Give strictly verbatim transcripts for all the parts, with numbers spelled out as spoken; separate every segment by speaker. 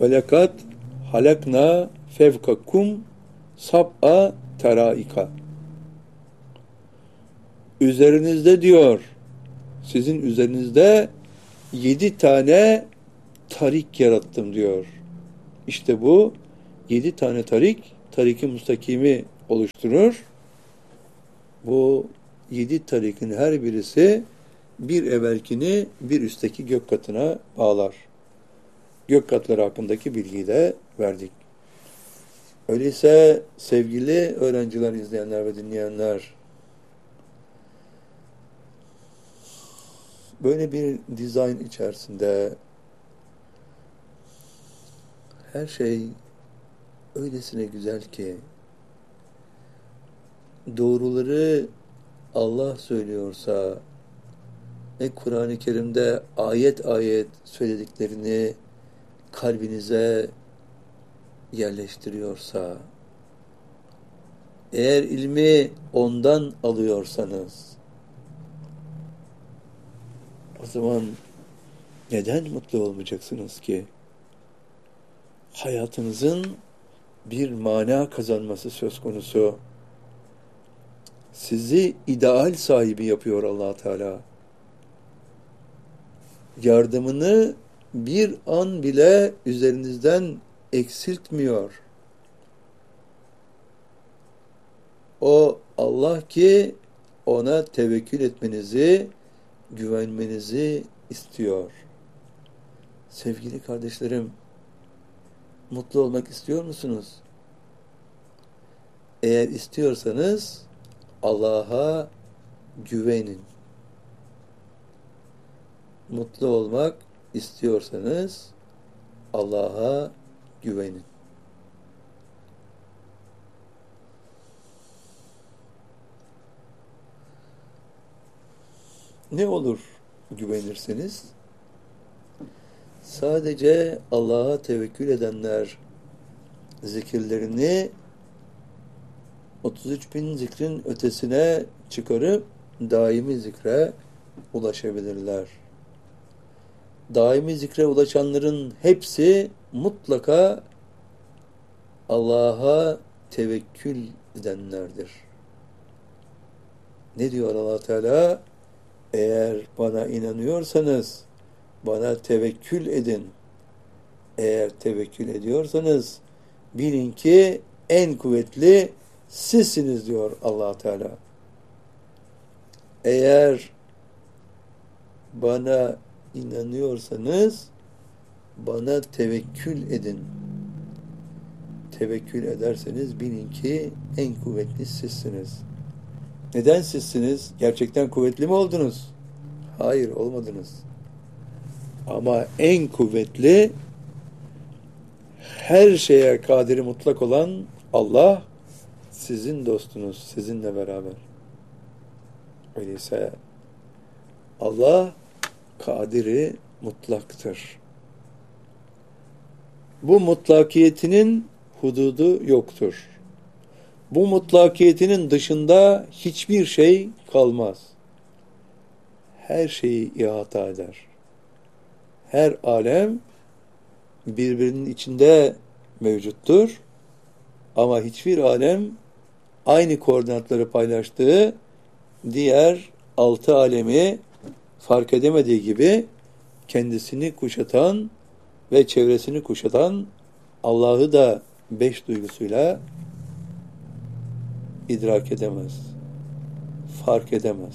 Speaker 1: Ve lekad halakna fevkakum sab'a teraika. Üzerinizde diyor, sizin üzerinizde yedi tane tarik yarattım diyor. İşte bu yedi tane tarik, tarik-i müstakimi oluşturur. Bu yedi tarikin her birisi bir evvelkini bir üstteki gök katına bağlar. Gök katları hakkındaki bilgiyi de verdik. Öyleyse sevgili öğrenciler, izleyenler ve dinleyenler, böyle bir dizayn içerisinde her şey öylesine güzel ki doğruları Allah söylüyorsa ve Kur'an-ı Kerim'de ayet ayet söylediklerini kalbinize yerleştiriyorsa, eğer ilmi ondan alıyorsanız, o zaman neden mutlu olmayacaksınız ki? Hayatınızın bir mana kazanması söz konusu. Sizi ideal sahibi yapıyor Allah Teala. Yardımını bir an bile üzerinizden eksiltmiyor. O Allah ki ona tevekkül etmenizi, güvenmenizi istiyor. Sevgili kardeşlerim, mutlu olmak istiyor musunuz? Eğer istiyorsanız Allah'a güvenin. Mutlu olmak istiyorsanız Allah'a güvenin. Ne olur güvenirseniz? Sadece Allah'a tevekkül edenler zikirlerini otuz üç bin zikrin ötesine çıkarıp daimi zikre ulaşabilirler. Daimi zikre ulaşanların hepsi mutlaka Allah'a tevekkül edenlerdir. Ne diyor Allah Teala? Eğer bana inanıyorsanız bana tevekkül edin. Eğer tevekkül ediyorsanız bilin ki en kuvvetli sizsiniz diyor Allah Teala. Eğer bana inanıyorsanız bana tevekkül edin. Tevekkül ederseniz bilin ki en kuvvetli sizsiniz. Neden sizsiniz? Gerçekten kuvvetli mi oldunuz? Hayır, olmadınız. Ama en kuvvetli, her şeye kadiri mutlak olan Allah sizin dostunuz, sizinle beraber. Öyleyse Allah kadiri mutlaktır. Bu mutlakiyetinin hududu yoktur. Bu mutlakiyetinin dışında hiçbir şey kalmaz. Her şeyi ihata eder. Her alem birbirinin içinde mevcuttur. Ama hiçbir alem aynı koordinatları paylaştığı diğer altı alemi fark edemediği gibi kendisini kuşatan ve çevresini kuşatan Allah'ı da beş duygusuyla idrak edemez, fark edemez.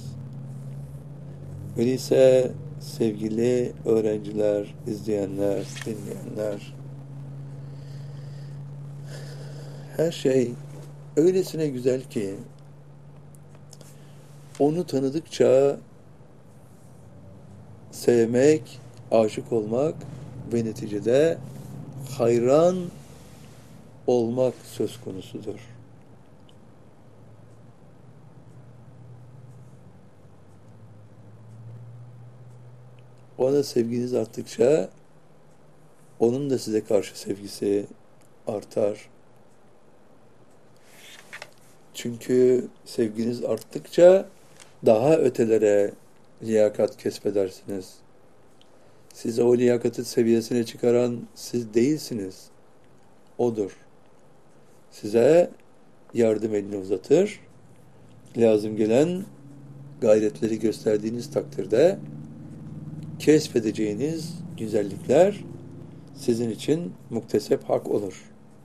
Speaker 1: Öyleyse sevgili öğrenciler, izleyenler, dinleyenler, her şey öylesine güzel ki onu tanıdıkça sevmek, aşık olmak ve neticede hayran olmak söz konusudur. Ona sevginiz arttıkça onun da size karşı sevgisi artar. Çünkü sevginiz arttıkça daha ötelere liyakat kesbedersiniz. Sizi o liyakatı seviyesine çıkaran siz değilsiniz. O'dur. Size yardım elini uzatır. Lazım gelen gayretleri gösterdiğiniz takdirde keşfedeceğiniz güzellikler sizin için muktesep hak olur.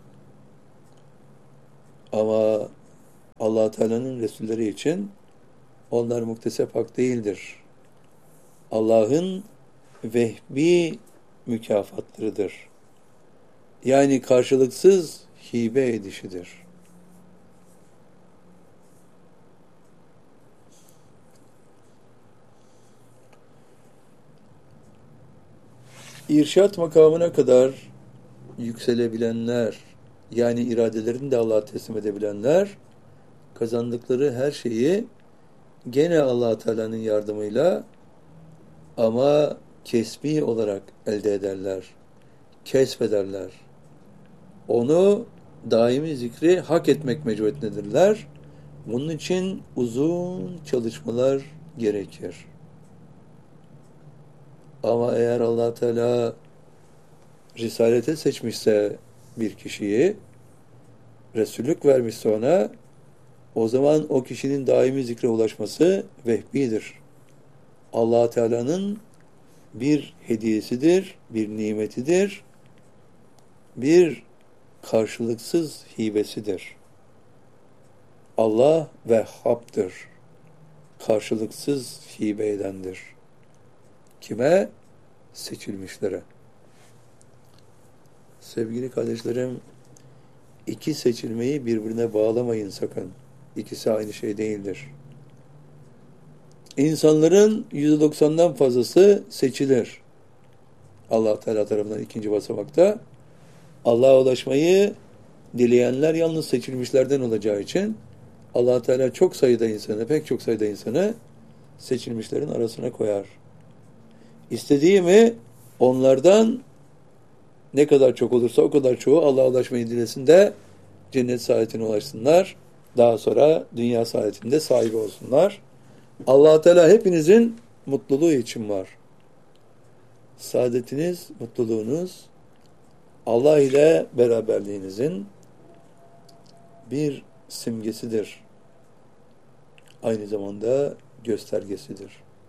Speaker 1: Ama Allah Teala'nın Resulleri için onlar muktesep hak değildir. Allah'ın vehbi mükafatlarıdır. Yani karşılıksız hibe edişidir. İrşat makamına kadar yükselebilenler, yani iradelerini de Allah'a teslim edebilenler, kazandıkları her şeyi gene Allah Teala'nın yardımıyla ama kesbi olarak elde ederler, kesbederler. Onu daimi zikri hak etmek mecburiyetindedirler. Bunun için uzun çalışmalar gerekir. Ama eğer Allah Teala risalete seçmişse bir kişiyi, Resullük vermişse ona, o zaman o kişinin daimi zikre ulaşması vehbidir. Allah Teala'nın bir hediyesidir, bir nimetidir, bir karşılıksız hibesidir. Allah Vehhab'dır. Karşılıksız hibe edendir. Kime? Seçilmişlere. Sevgili kardeşlerim, iki seçilmeyi birbirine bağlamayın sakın. İkisi aynı şey değildir. İnsanların yüzde doksandan fazlası seçilir. Allah Teala tarafından ikinci basamakta. Allah'a ulaşmayı dileyenler yalnız seçilmişlerden olacağı için Allah Teala çok sayıda insanı, pek çok sayıda insanı seçilmişlerin arasına koyar. İstediği mi onlardan ne kadar çok olursa o kadar çoğu Allah'a ulaşmayı dilesin de cennet saadetine ulaşsınlar. Daha sonra dünya saadetinde sahibi olsunlar. Allah Teala hepinizin mutluluğu için var. Saadetiniz, mutluluğunuz Allah ile beraberliğinizin bir simgesidir. Aynı zamanda göstergesidir.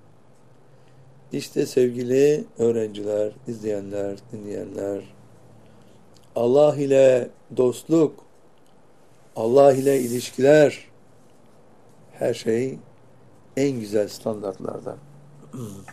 Speaker 1: İşte sevgili öğrenciler, izleyenler, dinleyenler, Allah ile dostluk, Allah ile ilişkiler, her şey en güzel standartlarda.